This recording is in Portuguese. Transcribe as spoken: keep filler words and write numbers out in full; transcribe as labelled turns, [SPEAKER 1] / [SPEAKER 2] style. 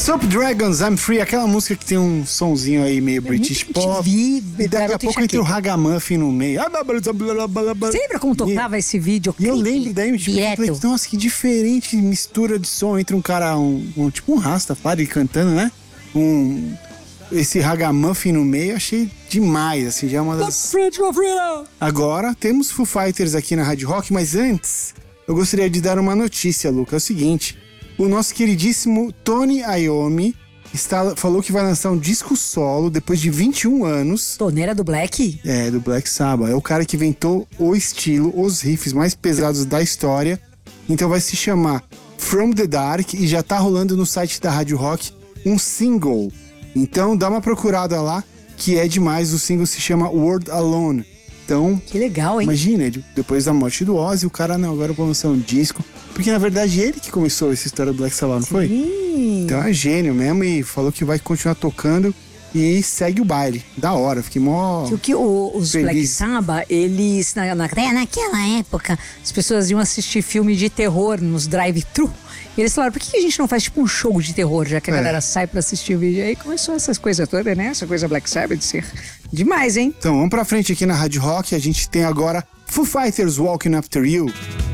[SPEAKER 1] Soap Dragons, I'm Free, aquela música que tem um sonzinho aí meio British Pop.
[SPEAKER 2] Vi,
[SPEAKER 1] E daqui a pouco entra o Ragamuffin no meio.
[SPEAKER 2] Você lembra como tocava esse vídeo?
[SPEAKER 1] E eu lembro daí, tipo, eu falei, nossa, que diferente mistura de som entre um cara, um, um tipo um Rastafari cantando, né? Um... Esse Ragamuffin no meio, achei demais, assim, já é uma das... Agora, temos Foo Fighters aqui na Rádio Rock, mas antes, eu gostaria de dar uma notícia, Luca, é o seguinte, o nosso queridíssimo Tony Iommi está, falou que vai lançar um disco solo depois de vinte e um anos.
[SPEAKER 2] Toneira do Black?
[SPEAKER 1] É, do Black Sabbath, é o cara que inventou o estilo, os riffs mais pesados da história, então vai se chamar From the Dark e já tá rolando no site da Rádio Rock um single. Então dá uma procurada lá, que é demais, o single se chama World Alone. Então,
[SPEAKER 2] que legal, hein?
[SPEAKER 1] Imagina, depois da morte do Ozzy, o cara, não, agora eu vou lançar um disco. Porque na verdade ele que começou essa história do Black Sabbath, não
[SPEAKER 2] Sim.
[SPEAKER 1] foi? Então é gênio mesmo e falou que vai continuar tocando e segue o baile. Da hora, fiquei mó
[SPEAKER 2] que, que o, os
[SPEAKER 1] feliz.
[SPEAKER 2] Black Sabbath, eles, na, na, naquela época, as pessoas iam assistir filme de terror nos drive-thru. E eles falaram, por que a gente não faz tipo um show de terror, já que a é. galera sai pra assistir o vídeo? Aí começou essas coisas todas, né? Essa coisa Black Sabbath de ser demais, hein?
[SPEAKER 1] Então vamos pra frente aqui na Rádio Rock, a gente tem agora Foo Fighters Walking After You.